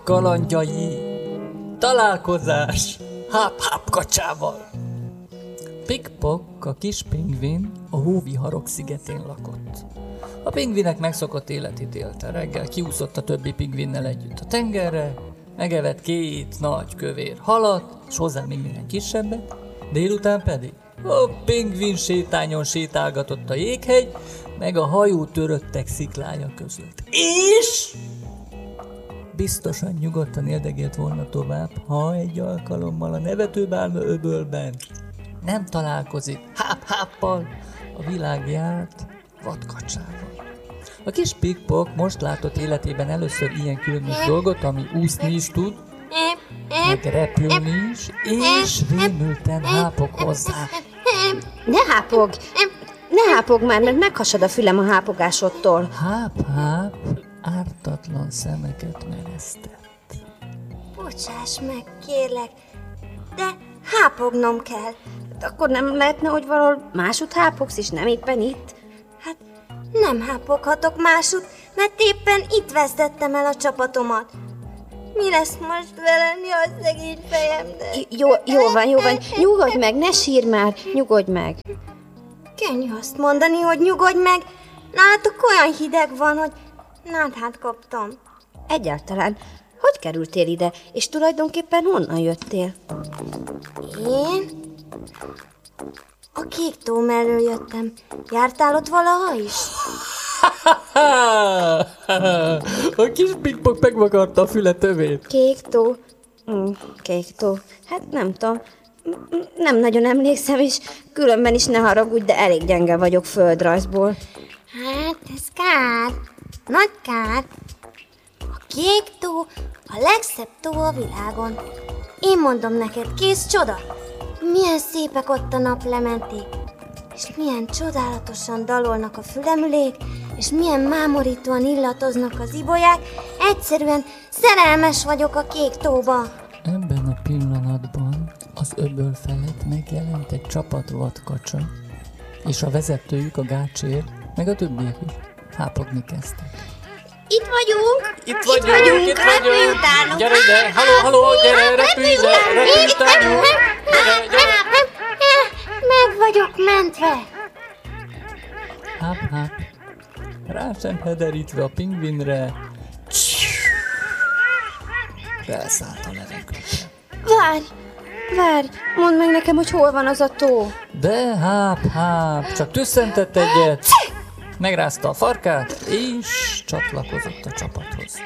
kalandjai. Találkozás Háp-Háp kacsával. Pik-Pok, a kis pingvin, a hóviharok szigetén lakott. A pingvinek megszokott életét élte. Reggel kiúszott a többi pingvinnel együtt a tengerre, megevett 2 nagy kövér halat, és hozzá még minden kisebbet, délután pedig a pingvin sétányon sétálgatott a jéghegy, meg a hajó töröttek sziklája között. És biztosan nyugodtan érdegélt volna tovább, ha egy alkalommal a nevetőbálna öbölben nem találkozik Háp-Háppal, a világ járt vadkacsával. A kis Pik-Pok most látott életében először ilyen különös dolgot, ami úszni is tud, meg repülni is, és rémülten hápog hozzá. Ne hápog már, mert meghasad a fülem a hápogásodtól. Háp-Háp ártatlan szemeket meresztett. Bocsáss meg, kérlek, de hápognom kell. Akkor nem lehetne, hogy valahol másút hápogsz, és nem éppen itt? Hát nem hápoghatok másút, mert éppen itt vesztettem el a csapatomat. Mi lesz most velem, jaj, szegény fejem, de... Jó van, nyugodj meg, ne sírj már, nyugodj meg. Könnyű azt mondani, hogy nyugodj meg. Nálatok olyan hideg van, hogy náthát kaptam. Egyáltalán, hogy kerültél ide, és tulajdonképpen honnan jöttél? Én? A Kék tó mellől jöttem. Jártál ott valaha is? A kis Pik-Pok megvakarta a füle tövét. Kék tó. Kék tó. Hát nem tudom. Nem nagyon emlékszem, és különben is ne haragudj, de elég gyenge vagyok földrajzból. Hát ez kár. Nagy kár. A Kék tó a legszebb tó a világon. Én mondom neked, kész csoda. Milyen szépek ott a naplementék, és milyen csodálatosan dalolnak a fülemülék, és milyen mámorítóan illatoznak az ibolyák. Egyszerűen szerelmes vagyok a Kék tóba. Ebben a pillanatban az öböl felett megjelent egy csapat vadkacsa, és a vezetőjük, a gácsér, meg a többiek is hápogni kezdtek. Itt vagyunk! Itt vagyunk! Gyere ide! Halló, gyere, repülj ide! Meg vagyok mentve! Háp-Háp rá sem hederítve a pingvinre, felszállt a levegőbe. Várj, mondd meg nekem, hogy hol van az a tó. De Háp-Háp csak tüsszentett egyet, megrázta a farkát, és csatlakozott a csapathoz.